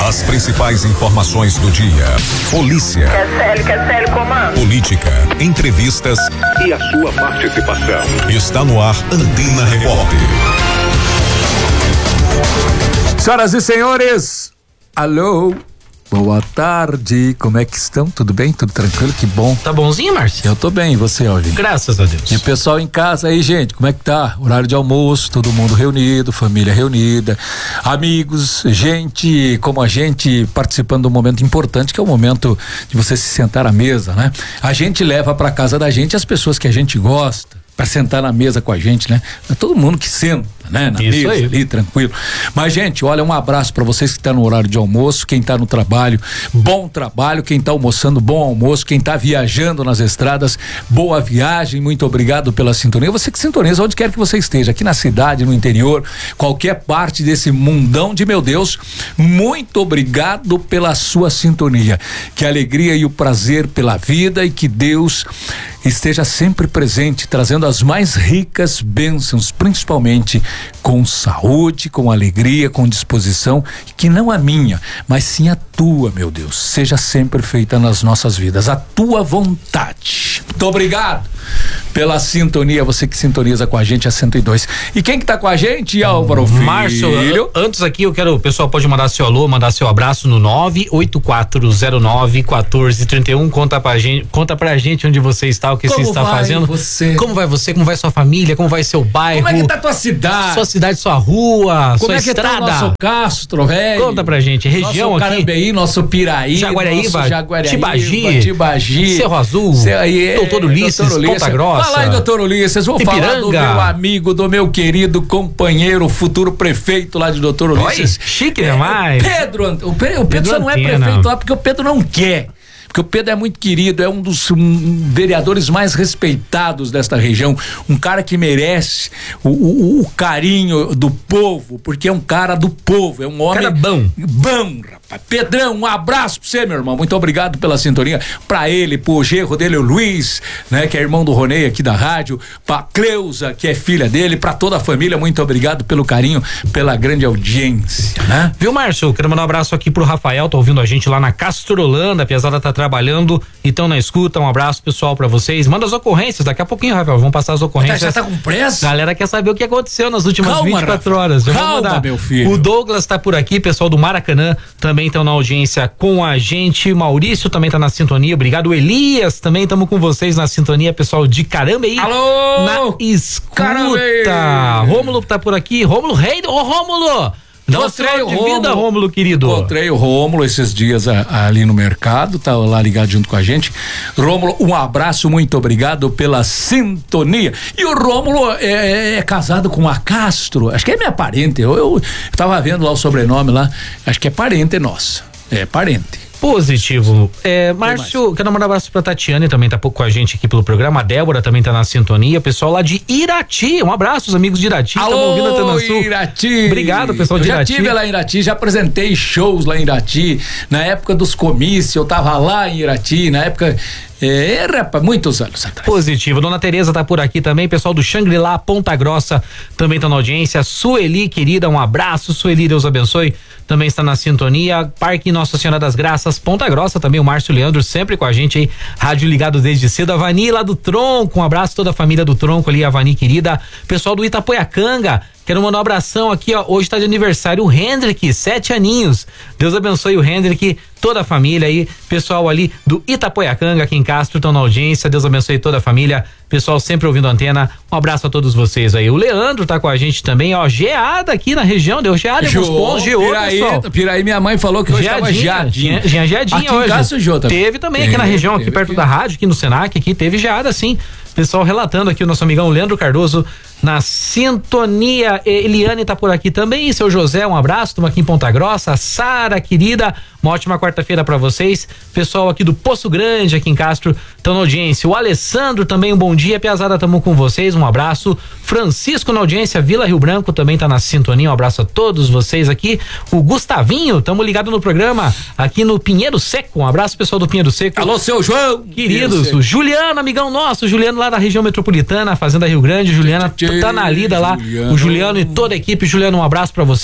As principais informações do dia. Polícia. Quer sério, comando. Política, entrevistas e a sua participação. Está no ar Antena Repórter. Senhoras e senhores, alô, boa tarde, como é que estão? Tudo bem? Tudo tranquilo? Que bom. Tá bonzinho, Márcio? Eu tô bem, e você, Alvin? Graças a Deus. E o pessoal em casa aí, gente, como é que tá? Horário de almoço, todo mundo reunido, família reunida, amigos, gente como a gente participando de um momento importante, que é o momento de você se sentar à mesa, né? A gente leva pra casa da gente as pessoas que a gente gosta, pra sentar na mesa com a gente, né? É todo mundo que senta, né? Na Isso mesa aí. ali, tranquilo. Mas, gente, olha, um abraço pra vocês que estão no horário de almoço, quem tá no trabalho, bom trabalho, quem tá almoçando, bom almoço, quem tá viajando nas estradas, boa viagem, muito obrigado pela sintonia. Você que sintoniza onde quer que você esteja, aqui na cidade, no interior, qualquer parte desse mundão de meu Deus, muito obrigado pela sua sintonia. Que a alegria e o prazer pela vida e que Deus esteja sempre presente, trazendo as mais ricas bênçãos, principalmente com saúde, com alegria, com disposição, que não a minha, mas sim a tua, meu Deus, seja sempre feita nas nossas vidas, a tua vontade. Muito obrigado pela sintonia, você que sintoniza com a gente a 102. E quem que tá com a gente, Álvaro Filho? Márcio, antes aqui o pessoal pode mandar seu alô, mandar seu abraço no 984091431. Conta pra gente onde você está, o que você está fazendo. Como vai você, como vai sua família, como vai seu bairro. Como é que tá tua cidade? Sua cidade, sua rua, como sua é que estrada. Tá o nosso Castro, velho? Conta pra gente, região nosso aqui. Carambeí, nosso Piraí, Jaguariúba, Tibagi, Cerro Azul, Doutor Ulisses, Ponta Grossa. Fala aí, doutor Ulisses, vou falar do meu amigo, do meu querido companheiro, futuro prefeito lá de doutor Ulisses. Oi, chique demais. O Pedro só não é prefeito lá porque o Pedro não quer. Porque o Pedro é muito querido, é um dos vereadores mais respeitados desta região, um cara que merece o carinho do povo, porque é um cara do povo, é um homem cara bom, rapaz. Pedrão, um abraço pra você, meu irmão, muito obrigado pela sintonia, pra ele, pro genro dele, o Luiz, né, que é irmão do Ronei aqui da rádio, pra Cleusa, que é filha dele, pra toda a família, muito obrigado pelo carinho, pela grande audiência, né? Viu, Márcio? Quero mandar um abraço aqui pro Rafael, tá ouvindo a gente lá na Castrolanda, a pesada tá trabalhando, então na escuta, um abraço pessoal pra vocês, manda as ocorrências, daqui a pouquinho, Rafael, vamos passar as ocorrências. Já tá com pressa? Galera quer saber o que aconteceu nas últimas 24 Rafael. horas. Calma, meu filho. O Douglas tá por aqui, pessoal do Maracanã também estão na audiência com a gente, Maurício também tá na sintonia, obrigado, Elias, também estamos com vocês na sintonia, pessoal de Carambeí. Alô! Na escuta. Carambeí. Rômulo tá por aqui, Rômulo Rei, ô Rômulo! Dá um sinal de vida, Rômulo, querido. Encontrei o Rômulo esses dias ali no mercado, tá lá ligado junto com a gente. Rômulo, um abraço, muito obrigado pela sintonia. E o Rômulo é casado com a Castro, acho que é minha parente, eu tava vendo lá o sobrenome lá, acho que é parente nossa, é parente. Positivo. Márcio, quero mandar um abraço pra Tatiane, também tá pouco com a gente aqui pelo programa. A Débora também tá na sintonia. Pessoal lá de Irati, um abraço, os amigos de Irati. Alô, estão ouvindo a Antena Sul. Irati. Obrigado, pessoal de Irati. Já estive lá em Irati, já apresentei shows lá em Irati. Na época dos comícios, eu tava lá em Irati, na época. Rapaz, muitos anos atrás. Positivo. Dona Tereza tá por aqui também, pessoal do Xangri-Lá, Ponta Grossa também tá na audiência. Sueli, querida, um abraço. Sueli, Deus abençoe, também está na sintonia. Parque Nossa Senhora das Graças, Ponta Grossa também, o Márcio Leandro sempre com a gente aí, rádio ligado desde cedo. A Vani lá do Tronco, um abraço toda a família do Tronco ali, a Vani querida. Pessoal do Itapoiacanga, quero mandar um abração aqui, ó, hoje tá de aniversário o Hendrick, 7 aninhos. Deus abençoe o Hendrick, toda a família aí, pessoal ali do Itapoiacanga, aqui em Castro, estão na audiência. Deus abençoe toda a família, pessoal sempre ouvindo a antena. Um abraço a todos vocês aí. O Leandro tá com a gente também, ó, geada aqui na região, deu geada em alguns pontos, geou, pessoal. Piraí, minha mãe falou que hoje tava geadinha. Tinha geadinha aqui hoje. Em Castro, Jô, também. Teve também aqui na região, aqui perto da rádio, aqui no Senac, aqui teve geada sim. Pessoal relatando aqui, o nosso amigão Leandro Cardoso na sintonia. Eliane tá por aqui também, seu José, um abraço, estamos aqui em Ponta Grossa. A Sara, querida, uma ótima quarta-feira pra vocês. Pessoal aqui do Poço Grande, aqui em Castro, estão na audiência. O Alessandro também, um bom dia, piazada, tamo com vocês, um abraço. Francisco na audiência, Vila Rio Branco também tá na sintonia, um abraço a todos vocês aqui. O Gustavinho, tamo ligado no programa aqui no Pinheiro Seco, um abraço pessoal do Pinheiro Seco. Alô, seu João! Queridos, o Juliano, amigão nosso, Juliano lá da região metropolitana, Fazenda Rio Grande, Juliana tá na lida lá, o Juliano e toda a equipe. Juliano, um abraço pra você,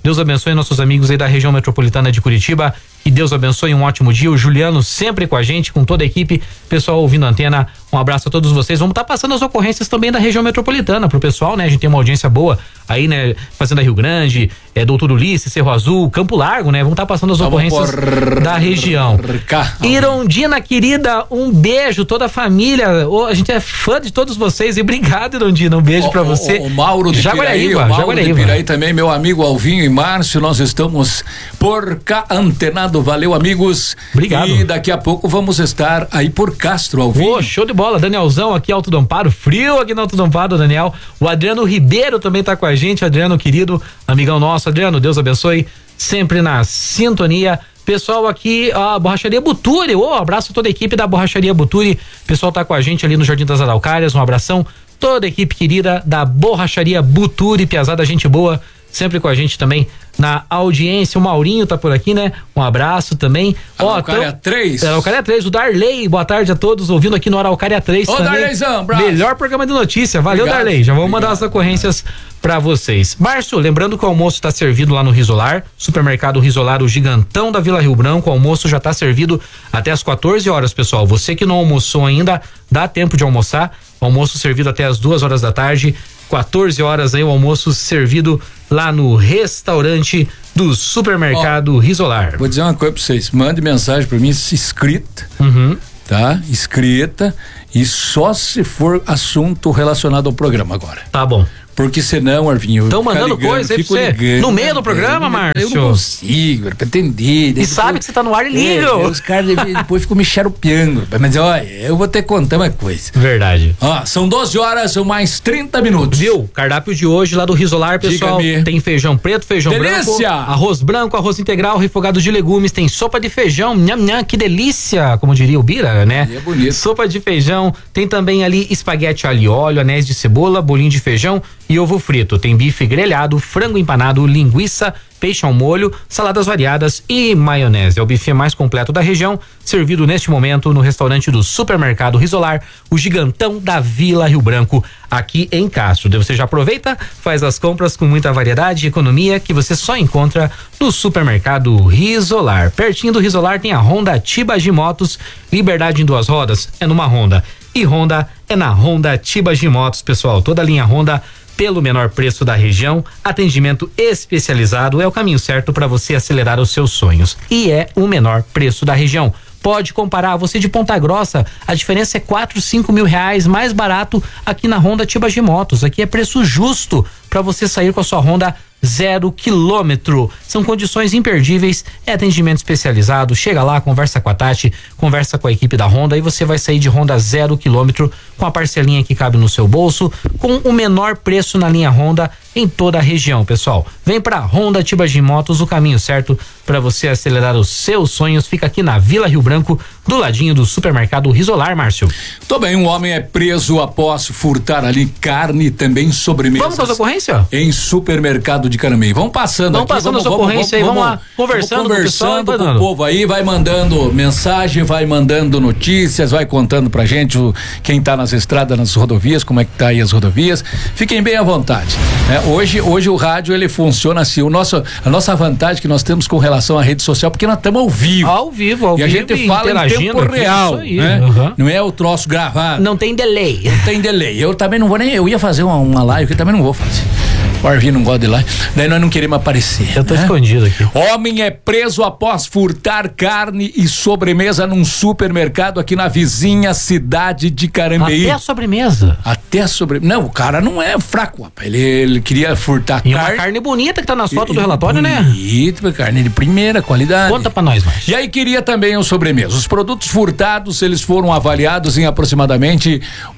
Deus abençoe nossos amigos aí da região metropolitana de Curitiba. Que Deus abençoe, um ótimo dia. O Juliano sempre com a gente, com toda a equipe. Pessoal ouvindo a Antena, um abraço a todos vocês. Vamos estar passando as ocorrências também da região metropolitana pro pessoal, né? A gente tem uma audiência boa aí, né? Fazenda Rio Grande, Doutor Ulisses, Cerro Azul, Campo Largo, né? Vamos estar passando as ocorrências da região. Irondina, querida, um beijo, toda a família. A gente é fã de todos vocês e obrigado, Irondina. Um beijo pra você. O Mauro de Jaguaraíva. Mauro de Piraí também, meu amigo Alvinho e Márcio, nós estamos por cá antenado. Valeu, amigos. Obrigado. E daqui a pouco vamos estar aí por Castro, Alvinho. Show de bola. Danielzão aqui, Alto do Amparo. Frio aqui no Alto do Amparo, Daniel. O Adriano Ribeiro também tá com a gente. Adriano, querido, amigão nosso. Adriano, Deus abençoe. Sempre na sintonia. Pessoal aqui, a Borracharia Buturi. Abraço a toda a equipe da Borracharia Buturi. Pessoal tá com a gente ali no Jardim das Araucárias. Um abração. Toda a equipe querida da Borracharia Buturi. Piazada, gente boa. Sempre com a gente também na audiência. O Maurinho tá por aqui, né? Um abraço também. Araucária 3. Araucária 3, o Darley. Boa tarde a todos ouvindo aqui no Araucária 3. Ô, Darleyzão, bravo. Melhor programa de notícia. Valeu, obrigado, Darley. Já vamos mandar as ocorrências pra vocês. Márcio, lembrando que o almoço tá servido lá no Risolar, supermercado Risolar, o gigantão da Vila Rio Branco. O almoço já tá servido até as 14 horas, pessoal. Você que não almoçou ainda, dá tempo de almoçar. O almoço servido até as 2 horas da tarde. 14 horas aí o almoço servido lá no restaurante do supermercado Risolar. Vou dizer uma coisa pra vocês, mande mensagem pra mim escrita, tá? Escrita, e só se for assunto relacionado ao programa agora. Tá bom. Porque senão, Arvinho, estão mandando coisa aí pra você ligando, no meio do programa, Márcio. Eu não consigo, pra entender. E sabe que você tá no ar e liga. Os caras depois ficam me xaropeando. Mas olha, eu vou ter que contar uma coisa. Verdade. São 12 horas ou mais 30 minutos. Viu? Cardápio de hoje lá do Risolar, pessoal. Tem feijão preto, feijão delícia! Branco, arroz integral, refogado de legumes, tem sopa de feijão, que delícia, como diria o Bira, né? É bonito. Sopa de feijão, tem também ali espaguete alho e óleo, anéis de cebola, bolinho de feijão e ovo frito. Tem bife grelhado, frango empanado, linguiça, peixe ao molho, saladas variadas e maionese. É o buffet mais completo da região, servido neste momento no restaurante do supermercado Risolar, o gigantão da Vila Rio Branco, aqui em Castro. Você já aproveita, faz as compras com muita variedade e economia que você só encontra no supermercado Risolar. Pertinho do Risolar tem a Honda Tibagi Motos, liberdade em 2 rodas é numa Honda. E Honda é na Honda Tibagi Motos, pessoal. Toda a linha Honda pelo menor preço da região, atendimento especializado é o caminho certo para você acelerar os seus sonhos. E é o menor preço da região. Pode comparar, você de Ponta Grossa, a diferença é 4, 5 mil reais mais barato aqui na Honda Tibagi Motos. Aqui é preço justo para você sair com a sua Honda 0 quilômetro. São condições imperdíveis, é atendimento especializado. Chega lá, conversa com a Tati, conversa com a equipe da Honda e você vai sair de Honda 0 quilômetro com a parcelinha que cabe no seu bolso, com o menor preço na linha Honda em toda a região, pessoal. Vem pra Honda Tibagi Motos, o caminho certo para você acelerar os seus sonhos. Fica aqui na Vila Rio Branco, do ladinho do supermercado Risolar, Márcio. Tô bem, um homem é preso após furtar ali carne e também sobremesas. Vamos com as ocorrências? Em supermercado de Carambeí. Vamos passando aqui. Passando as ocorrências aí, vamos lá, conversando com o pessoal, com o povo aí, vai mandando mensagem, vai mandando notícias, vai contando pra gente quem tá nas estradas, nas rodovias, como é que tá aí as rodovias. Fiquem bem à vontade. Hoje o rádio ele funciona assim, a nossa vantagem que nós temos com relação à rede social, porque nós estamos ao vivo. Ao vivo. E a gente fala em tempo real, aí, né? Não é o troço gravado. Não tem delay. Eu também não vou eu ia fazer uma live que eu também não vou fazer. O Arvinho não gosta de live, daí nós não queremos aparecer. Eu tô escondido aqui. Homem é preso após furtar carne e sobremesa num supermercado aqui na vizinha cidade de Carambeí. Até a sobremesa? Não, o cara não é fraco, rapaz. Ele queria furtar carne. Uma carne bonita que tá nas fotos do relatório, né? Bonita, carne de primeira qualidade. Conta pra nós, Márcio. E aí queria também o sobremesa. Os produtos furtados, eles foram avaliados em aproximadamente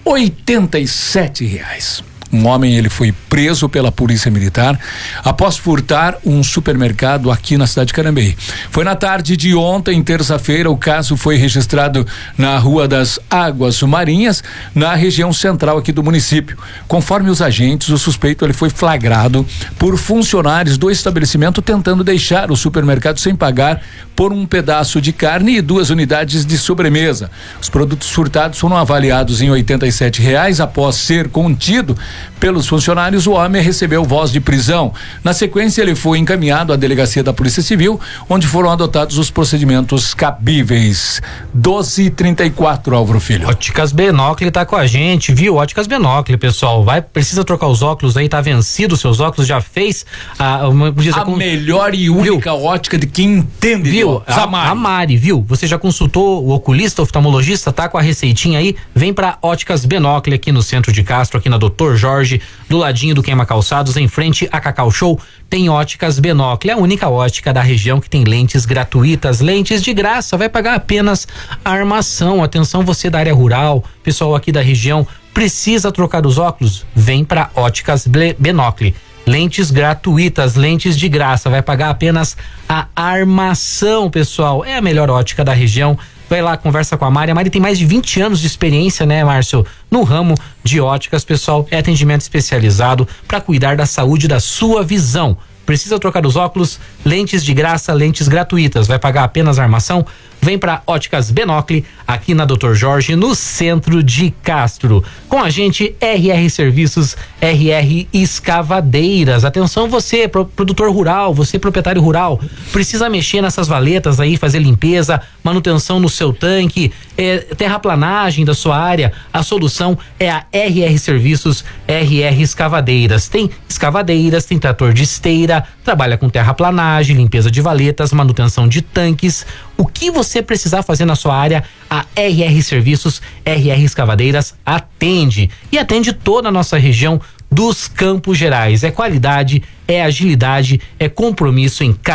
R$87. Um homem ele foi preso pela polícia militar após furtar um supermercado aqui na cidade de Carambeí. Foi na tarde de ontem, terça-feira, o caso foi registrado na Rua das Águas Marinhas, na região central aqui do município. Conforme os agentes, o suspeito ele foi flagrado por funcionários do estabelecimento tentando deixar o supermercado sem pagar por um pedaço de carne e 2 unidades de sobremesa. Os produtos furtados foram avaliados em R$87 após ser contido. pelos funcionários, o homem recebeu voz de prisão. Na sequência, ele foi encaminhado à delegacia da Polícia Civil, onde foram adotados os procedimentos cabíveis. 12h34, Álvaro Filho. Óticas Binóculo tá com a gente, viu? Óticas Binóculo, pessoal, precisa trocar os óculos aí, tá vencido, seus óculos já fez a melhor e única ótica de quem entende, viu? A Mari, viu? Você já consultou o oculista, oftalmologista, tá com a receitinha aí? Vem pra Óticas Binóculo aqui no centro de Castro, aqui na Dr. Jorge, do ladinho do Queima Calçados, em frente a Cacau Show, tem Óticas Binóculo, a única ótica da região que tem lentes gratuitas, lentes de graça, vai pagar apenas a armação. Atenção, você da área rural, pessoal aqui da região, precisa trocar os óculos? Vem pra Óticas Binóculo. Lentes gratuitas, lentes de graça, vai pagar apenas a armação, pessoal. É a melhor ótica da região. Vai lá, conversa com a Mari. A Mari tem mais de 20 anos de experiência, né, Márcio? No ramo de óticas, pessoal, é atendimento especializado para cuidar da saúde da sua visão. Precisa trocar os óculos? Lentes de graça, lentes gratuitas, vai pagar apenas a armação? Vem para Óticas Binóculo, aqui na Dr. Jorge, no centro de Castro. Com a gente, RR Serviços, RR Escavadeiras. Atenção, você, produtor rural, você, proprietário rural, precisa mexer nessas valetas aí, fazer limpeza, manutenção no seu tanque, terraplanagem da sua área. A solução é a RR Serviços, RR Escavadeiras. Tem escavadeiras, tem trator de esteira, trabalha com terraplanagem, limpeza de valetas, manutenção de tanques. O que você precisar fazer na sua área, a RR Serviços, RR Escavadeiras atende. E atende toda a nossa região dos Campos Gerais. É qualidade, é agilidade, é compromisso em cada